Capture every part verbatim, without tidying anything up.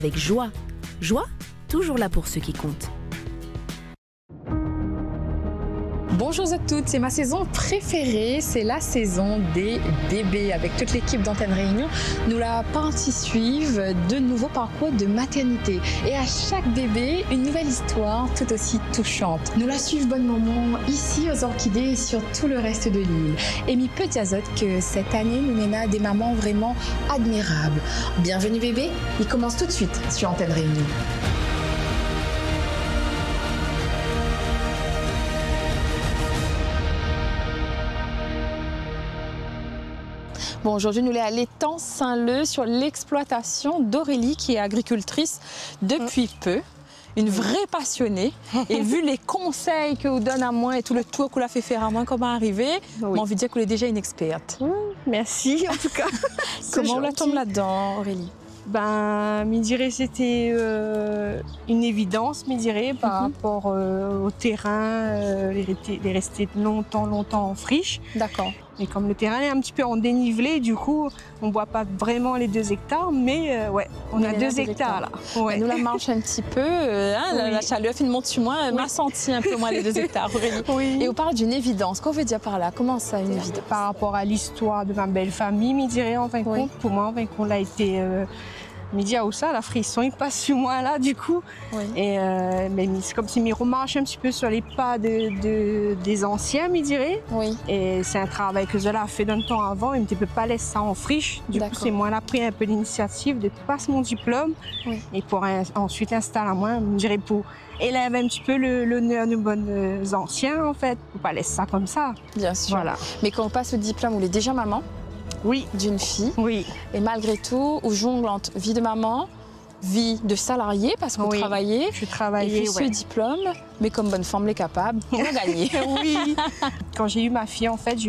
avec joie. Joie, toujours là pour ceux qui comptent. Bonjour à toutes, c'est ma saison préférée, c'est la saison des bébés. Avec toute l'équipe d'Antenne Réunion, nous la partie suivre de nouveaux parcours de maternité. Et à chaque bébé, une nouvelle histoire tout aussi touchante. Nous la suivons bon moment ici aux Orchidées et sur tout le reste de l'île. Et mi peut dire que cette année, nous menons des mamans vraiment admirables. Bienvenue bébé, il commence tout de suite sur Antenne Réunion. Bon, aujourd'hui, nous allons à l'étang Saint-Leu sur l'exploitation d'Aurélie, qui est agricultrice depuis peu, une vraie passionnée. Et vu les conseils que vous donne à moi et tout le tour qu'on l'a fait faire à moi, comment arriver, oui. J'ai envie de dire qu'elle est déjà une experte. Mmh, merci, en tout cas. Comment on la tombe là-dedans, Aurélie? Ben, me dirais c'était euh, une évidence, me dirais, par mm-hmm. rapport euh, au terrain, euh, les, les rester longtemps, longtemps en friche. D'accord. Et comme le terrain est un petit peu en dénivelé, du coup, on ne voit pas vraiment les deux hectares, mais euh, ouais, on mais a deux hectares, hectares là. Ouais. Nous la marche un petit peu, euh, hein, oui. la, la chaleur fait une monte sur moi, oui. m'a senti un peu moins les deux hectares, Aurélie. Oui. Et on parle d'une évidence. Qu'est-ce qu'on veut dire par là? Comment ça, une évidence? Par rapport à l'histoire de ma belle famille, me dirais en fin de compte, pour moi, en fin de compte, a été. Euh, Midi à ça, la frisson, il passe sur moi là, du coup. Oui. Et euh, mais c'est comme si je remarche un petit peu sur les pas de, de, des anciens, me dirais. Oui. Et c'est un travail que je l'ai fait d'un temps avant. Il ne peut pas laisser ça en friche. Du coup, c'est moi qui ai pris un peu l'initiative de passer mon diplôme. Oui. Et pour un, ensuite installer à moi, je dirais pour élève un petit peu l'honneur de bonnes anciens, en fait. Pour ne pas laisser ça comme ça. Bien sûr. Voilà. Mais quand on passe au diplôme, on est déjà maman. Oui. D'une fille. Oui. Et malgré tout, où jongle entre vie de maman, vie de salarié, parce que vous oui. travaillez. Je travaillais, et puis ouais. ce diplôme, mais comme bonne femme, les capable, on a gagné. Oui. Quand j'ai eu ma fille, en fait,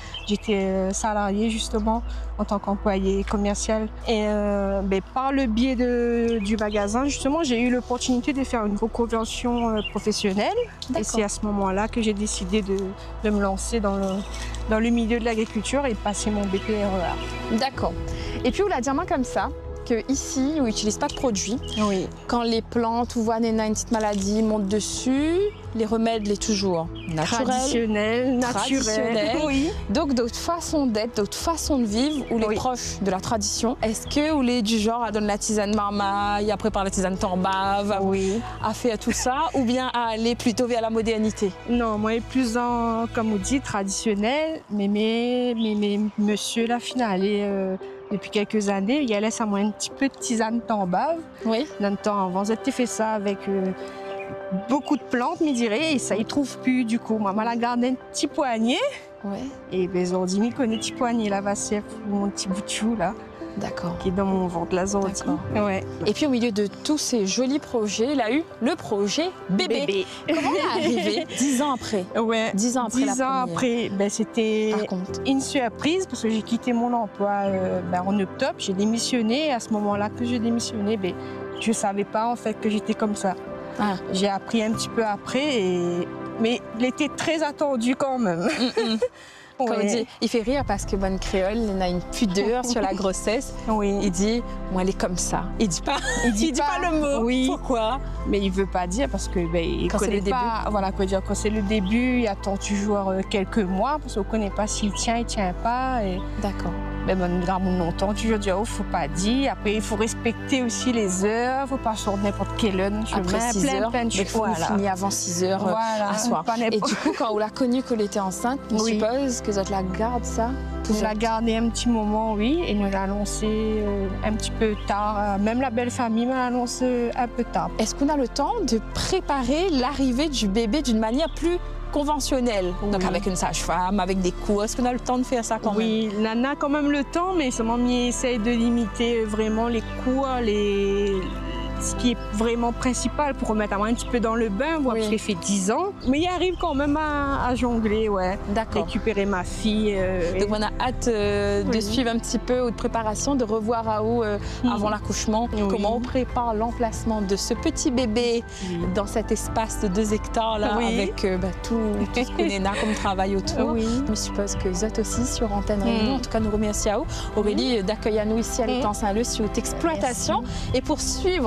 j'étais salariée justement en tant qu'employée commerciale. Et euh, ben, par le biais de, du magasin, justement, j'ai eu l'opportunité de faire une reconversion euh, professionnelle. Et c'est à ce moment-là que j'ai décidé de, de me lancer dans le, dans le milieu de l'agriculture et de passer mon B P R E A. D'accord. Et puis, vous la dire comme ça, ici, on n'utilise pas de produits. Oui. Quand les plantes ou voient une petite maladie montent dessus, les remèdes, les toujours naturels. Traditionnels, naturels. Oui. Donc, d'autres façons d'être, d'autres façons de vivre, ou les oui. proches de la tradition. Est-ce que vous êtes du genre à donner la tisane marmaille, à préparer la tisane tambave, oui. à faire tout ça, ou bien à aller plutôt vers la modernité? Non, moi, je suis plus en, comme on dit, traditionnel, mais mes, mes, mes monsieur, la finale, euh, depuis quelques années, il y a laissé à moi un petit peu de tisane tambave. Oui. Dans le temps avant, j'ai fait ça avec euh, beaucoup de plantes, me dirais, et ça y trouve plus du coup. Maman l'a gardé un petit poignet. Ouais. Et ben, ils ont dit, mais connais petit poignet là, va c'est mon petit bout de chou là. D'accord. Qui est dans mon ventre, la zordi. Ouais. Et puis au milieu de tous ces jolis projets, il a eu le projet bébé. bébé. Comment on est arrivé dix ans après? Ouais. Dix ans après. Dix la ans première. après, ben, c'était une surprise parce que j'ai quitté mon emploi euh, ben, en octobre. J'ai démissionné. Et à ce moment-là que j'ai démissionné, ben, je ne savais pas en fait que j'étais comme ça. Ah. J'ai appris un petit peu après, et... mais il était très attendu quand même. Mm-mm. Ouais. On dit, il fait rire parce que bonne créole, il a une pudeur sur la grossesse. Oui. Il dit, moi, elle est comme ça. Il dit pas, il dit, il dit pas, pas le mot. Oui. Pourquoi? Mais il veut pas dire parce que ben, il quand connaît c'est le pas. Début. Voilà, quoi dire, quand c'est le début, il attend toujours quelques mois parce qu'on connaît pas s'il tient, il tient pas. Et... D'accord. Mais ben, dans mon longtemps, toujours dire, oh, faut pas dire. Après, il faut respecter aussi les heures. Faut pas sortir n'importe quelle heure. Après six plein, heures, plein de il faut voilà. finir avant six heures voilà. à soir. Et du coup, quand on l'a connue qu'elle était enceinte, je oui. suppose que vous la garde ça. On l'a gardé un petit moment, oui, et nous l'a annoncé euh, un petit peu tard. Même la belle famille m'a annoncé un peu tard. Est-ce qu'on a le temps de préparer l'arrivée du bébé d'une manière plus conventionnelle, oui. donc avec une sage-femme, avec des cours? Est-ce qu'on a le temps de faire ça quand oui, même? Oui, on a quand même le temps, mais seulement on essaye de limiter vraiment les cours, les... ce qui est vraiment principal pour remettre un petit peu dans le bain, voir oui. parce qu'il fait dix ans. Mais il arrive quand même à, à jongler, ouais. D'accord. Récupérer ma fille. Euh, Donc on a hâte euh, oui. de suivre un petit peu ou de préparation, de revoir à où euh, mmh. avant l'accouchement, oui. comment on prépare l'emplacement de ce petit bébé oui. dans cet espace de deux hectares là, oui. avec euh, bah, tout, tout ce qu'on a comme travail autour. Oui. Je suppose que vous êtes aussi sur Antenne Réunion. Mmh. En tout cas, nous remercions à vous, Aurélie, d'accueillir à nous ici à l'étang Saint-Leu sur cette exploitation. Merci. Et pour suivre